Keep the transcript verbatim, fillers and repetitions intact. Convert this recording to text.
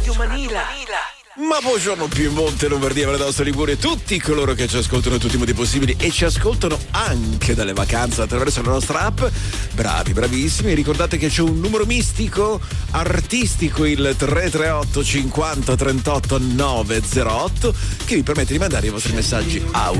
Ma buongiorno Piemonte, Lombardia, Valle d'Aosta, Liguria, tutti coloro che ci ascoltano in tutti i modi possibili e ci ascoltano anche dalle vacanze attraverso la nostra app. Bravi, bravissimi. Ricordate che c'è un numero mistico, artistico, il tre tre otto cinquanta trentotto nove zero otto, che vi permette di mandare i vostri messaggi audio